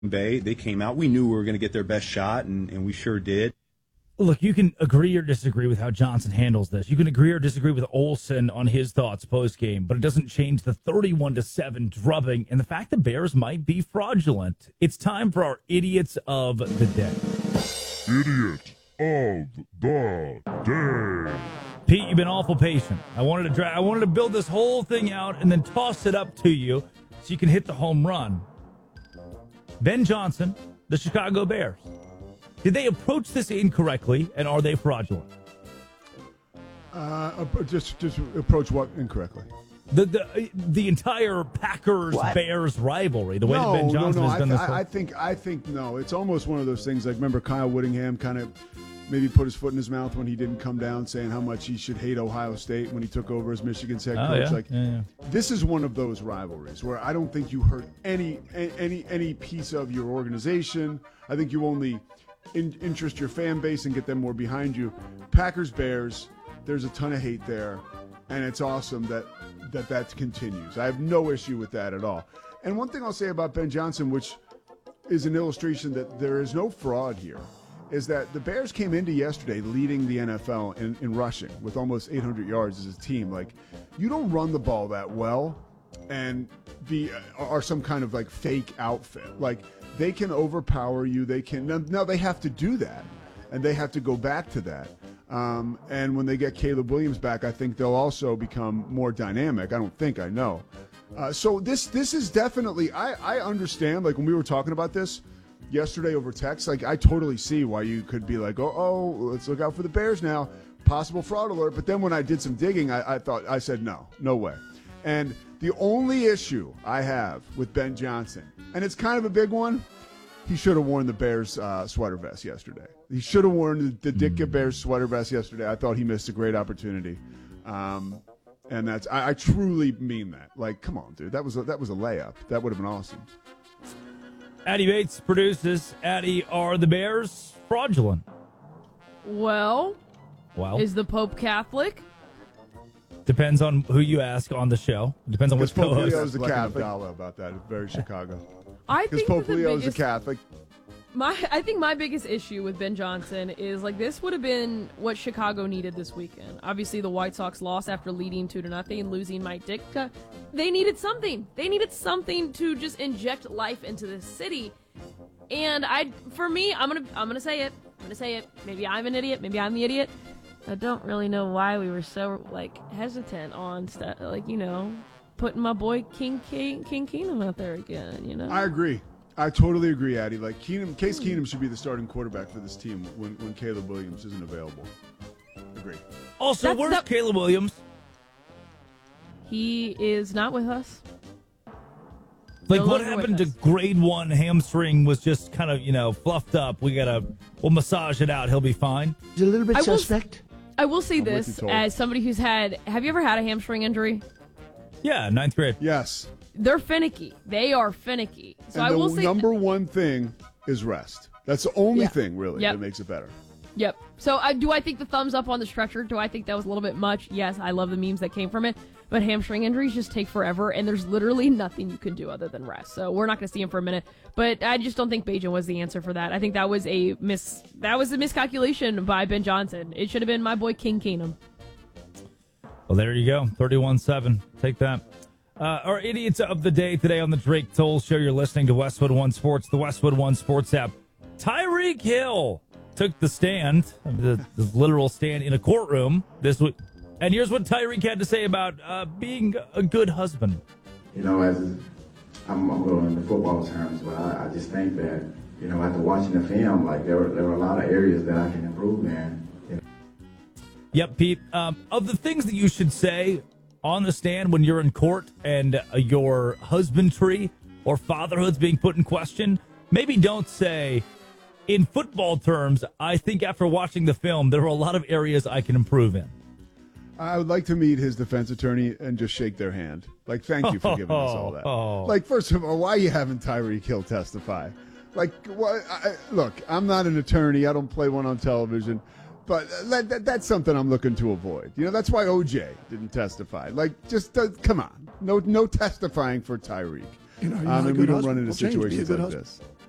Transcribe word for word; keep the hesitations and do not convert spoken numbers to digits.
Bay, they came out. We knew we were going to get their best shot, and, and we sure did. Look, you can agree or disagree with how Johnson handles this. You can agree or disagree with Olsen on his thoughts post-game, but it doesn't change the thirty-one to seven drubbing and the fact the Bears might be fraudulent. It's time for our idiots of the day. Idiot of the day. Pete, you've been awful patient. I wanted to dra- I wanted to build this whole thing out and then toss it up to you so you can hit the home run. Ben Johnson, the Chicago Bears. Did they approach this incorrectly, and are they fraudulent? Uh, just, just approach what incorrectly? The the the entire Packers-Bears rivalry, the way no, that Ben Johnson no, no. has done I, this. I, I think, I think no. It's almost one of those things. Like, remember Kyle Whittingham kind of maybe put his foot in his mouth when he didn't come down, saying how much he should hate Ohio State when he took over as Michigan's head oh, coach. yeah, Like, yeah, yeah. this is one of those rivalries where I don't think you hurt any any any piece of your organization. I think you only in, interest your fan base and get them more behind you. Packers Bears, there's a ton of hate there, and it's awesome that that that continues. I have no issue with that at all. And one thing I'll say about Ben Johnson, which is an illustration that there is no fraud here, is that the Bears came into yesterday leading the N F L in, in rushing with almost eight hundred yards as a team. Like, you don't run the ball that well and be are some kind of like fake outfit. Like, they can overpower you. They can now, now they have to do that, and they have to go back to that. Um, and when they get Caleb Williams back, I think they'll also become more dynamic. I don't think I know. Uh, so this this is definitely I, I understand. Like, when we were talking about this yesterday over text, like, I totally see why you could be like, oh, oh, let's look out for the Bears now. Possible fraud alert. But then when I did some digging, I, I thought I said no, no way. And the only issue I have with Ben Johnson, and it's kind of a big one, he should have worn the Bears uh, sweater vest yesterday. He should have worn the, the Ditka Bears sweater vest yesterday. I thought he missed a great opportunity. Um, and that's I, I truly mean that. Like, come on, dude. That was a, that was a layup. That would have been awesome. Addie Bates produces. Addie, are the Bears fraudulent? Well, Well, is the Pope Catholic? depends on who you ask on the show. Depends on which Pope co-host. Leo's the Like an Catholic. Abdallah about that. It's very Chicago. I Because think Pope that the Leo's biggest, a Catholic. my I think my biggest issue with Ben Johnson is, like, this would have been what Chicago needed this weekend. Obviously, the White Sox lost after leading two to nothing and losing Mike Ditka. They needed something. They needed something to just inject life into this city. And I, for me, I'm gonna I'm gonna say it. I'm gonna say it. Maybe I'm an idiot. Maybe I'm the idiot. I don't really know why we were so, like, hesitant on stuff, like, you know, putting my boy King King King Keenum out there again. You know. I agree. I totally agree, Addie. Like, Keenum, Case Keenum should be the starting quarterback for this team when, when Caleb Williams isn't available. Agree. Also, That's- where's that- Caleb Williams? He is not with us. Like, No what longer happened to with us. grade one hamstring was just kind of, you know, fluffed up. We got to, we'll massage it out. He'll be fine. He's a little bit I will- suspect. I will say I'm with this you, Toll. as somebody who's had. Have you ever had a hamstring injury? Yeah, ninth grade. Yes. They're finicky. They are finicky. So and I the will say. number one thing is rest. That's the only Yeah. thing, really, Yep. that makes it better. Yep. So I do I think the thumbs up on the stretcher? Do I think that was a little bit much? Yes, I love the memes that came from it. But hamstring injuries just take forever, and there's literally nothing you can do other than rest. So we're not going to see him for a minute. But I just don't think Bajan was the answer for that. I think that was a mis that was a miscalculation by Ben Johnson. It should have been my boy King Keenum. Well, there you go. thirty-one seven. Take that. Uh, our idiots of the day today on the Drake Toll Show. You're listening to Westwood One Sports, the Westwood One Sports app. Tyreek Hill took the stand, the, the literal stand in a courtroom this week. And here's what Tyreek had to say about uh, being a good husband. You know, as I'm, I'm going into football terms, but I, I just think that, you know, after watching the film, like, there were, there were a lot of areas that I can improve in. You know? Yep, Pete. Um, of the things that you should say on the stand when you're in court and uh, your husbandry or fatherhood's being put in question, maybe don't say, in football terms, I think after watching the film, there are a lot of areas I can improve in. I would like to meet his defense attorney and just shake their hand. Like, thank you for giving us all that. Oh. Like, first of all, why are you having Tyreek Hill testify? Like, what? I, look, I'm not an attorney. I don't play one on television. But that, that, that's something I'm looking to avoid. You know, that's why O J didn't testify. Like, just uh, come on. No no testifying for Tyreek. You know, you're um, not a and good we don't husband. run into Well, change, be a situations good like husband. this.